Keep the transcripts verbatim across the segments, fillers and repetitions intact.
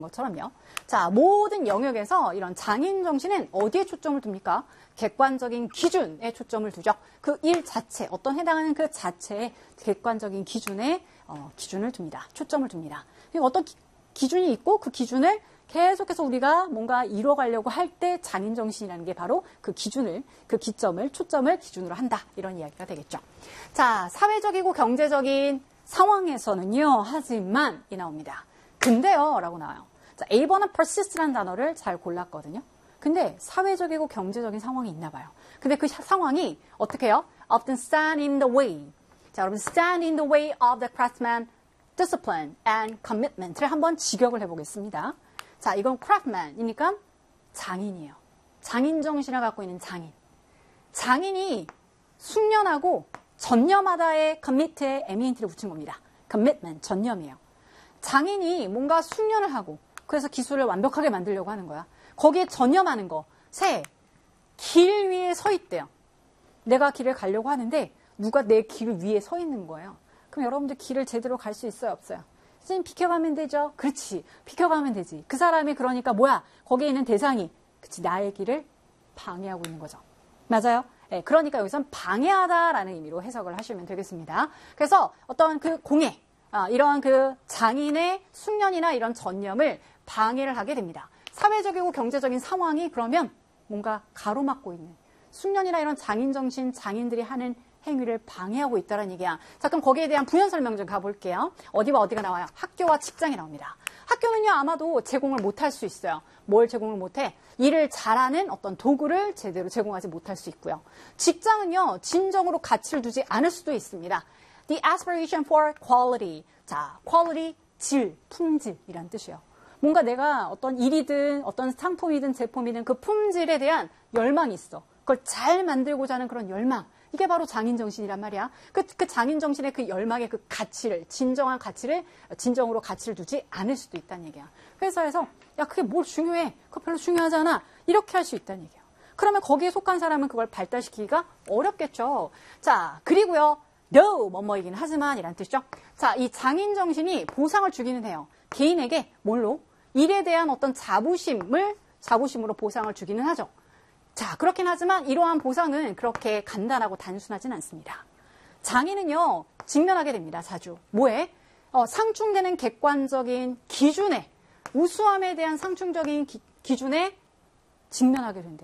것처럼요. 자, 모든 영역에서 이런 장인 정신은 어디에 초점을 둡니까? 객관적인 기준에 초점을 두죠. 그 일 자체, 어떤 해당하는 그 자체의 객관적인 기준에 어, 기준을 둡니다. 초점을 둡니다. 그리고 어떤 기, 기준이 있고 그 기준을 계속해서 우리가 뭔가 이뤄가려고 할 때 장인 정신이라는 게 바로 그 기준을, 그 기점을, 초점을 기준으로 한다. 이런 이야기가 되겠죠. 자, 사회적이고 경제적인 상황에서는요. 하지만 이 나옵니다. 근데요. 라고 나와요. 자, 일 번은 persist라는 단어를 잘 골랐거든요. 근데 사회적이고 경제적인 상황이 있나 봐요. 근데 그 상황이 어떻게 해요? often stand in the way. 자, 여러분 stand in the way of the craftsman discipline and commitment를 한번 직역을 해보겠습니다. 자, 이건 craftsman이니까 장인이에요. 장인 정신을 갖고 있는 장인. 장인이 숙련하고 전념하다의 commit에 에미엔티를 붙인 겁니다. commitment, 전념이에요. 장인이 뭔가 숙련을 하고 그래서 기술을 완벽하게 만들려고 하는 거야. 거기에 전념하는 거. 새, 길 위에 서 있대요. 내가 길을 가려고 하는데 누가 내 길 위에 서 있는 거예요. 그럼 여러분들 길을 제대로 갈 수 있어요? 없어요? 선생님 비켜가면 되죠? 그렇지. 비켜가면 되지. 그 사람이 그러니까 뭐야? 거기에 있는 대상이 그치 나의 길을 방해하고 있는 거죠. 맞아요? 네, 그러니까 여기선 방해하다라는 의미로 해석을 하시면 되겠습니다. 그래서 어떤 그 공예, 아, 이런 그 장인의 숙련이나 이런 전념을 방해를 하게 됩니다. 사회적이고 경제적인 상황이 그러면 뭔가 가로막고 있는 숙련이나 이런 장인 정신, 장인들이 하는 행위를 방해하고 있다는 얘기야. 자, 그럼 거기에 대한 부연 설명 좀 가볼게요. 어디와 어디가 나와요? 학교와 직장이 나옵니다. 학교는요, 아마도 제공을 못할 수 있어요. 뭘 제공을 못해? 일을 잘하는 어떤 도구를 제대로 제공하지 못할 수 있고요. 직장은요, 진정으로 가치를 두지 않을 수도 있습니다. The aspiration for quality. 자, quality, 질, 품질이란 뜻이에요. 뭔가 내가 어떤 일이든 어떤 상품이든 제품이든 그 품질에 대한 열망이 있어. 그걸 잘 만들고자 하는 그런 열망. 이게 바로 장인 정신이란 말이야. 그, 그 장인 정신의 그 열망의 그 가치를, 진정한 가치를, 진정으로 가치를 두지 않을 수도 있다는 얘기야. 회사에서, 야, 그게 뭘 중요해? 그거 별로 중요하지 않아. 이렇게 할 수 있다는 얘기야. 그러면 거기에 속한 사람은 그걸 발달시키기가 어렵겠죠. 자, 그리고요. no, 뭐뭐이긴 하지만 이란 뜻이죠. 자, 이 장인 정신이 보상을 주기는 해요. 개인에게 뭘로? 일에 대한 어떤 자부심을, 자부심으로 보상을 주기는 하죠. 자, 그렇긴 하지만 이러한 보상은 그렇게 간단하고 단순하진 않습니다. 장인은요, 직면하게 됩니다, 자주. 뭐에? 어, 상충되는 객관적인 기준에, 우수함에 대한 상충적인 기, 기준에 직면하게 된대요.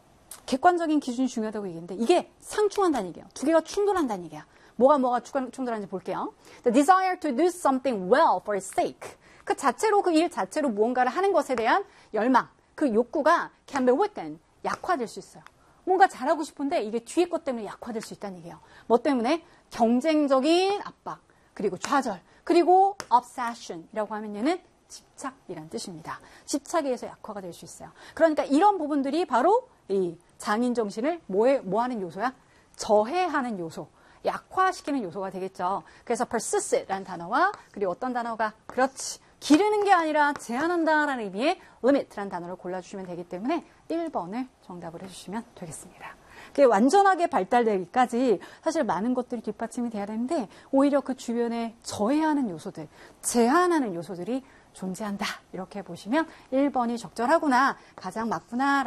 객관적인 기준이 중요하다고 얘기했는데 이게 상충한다는 얘기예요. 두 개가 충돌한다는 얘기야. 뭐가 뭐가 충돌하는지 볼게요. The desire to do something well for its sake. 그 자체로, 그 일 자체로 무언가를 하는 것에 대한 열망, 그 욕구가 can be weakened. 약화될 수 있어요. 뭔가 잘하고 싶은데 이게 뒤에 것 때문에 약화될 수 있다는 얘기예요. 뭐 때문에? 경쟁적인 압박, 그리고 좌절, 그리고 obsession이라고 하면 얘는 집착이란 뜻입니다. 집착에 의해서 약화가 될 수 있어요. 그러니까 이런 부분들이 바로 이 장인 정신을 뭐에, 뭐 하는 요소야? 저해하는 요소, 약화시키는 요소가 되겠죠. 그래서 persist라는 단어와 그리고 어떤 단어가 그렇지. 기르는 게 아니라 제한한다라는 의미의 limit라는 단어를 골라주시면 되기 때문에 일 번을 정답을 해주시면 되겠습니다. 그게 완전하게 발달되기까지 사실 많은 것들이 뒷받침이 돼야 되는데 오히려 그 주변에 저해하는 요소들, 제한하는 요소들이 존재한다. 이렇게 보시면 일 번이 적절하구나, 가장 맞구나.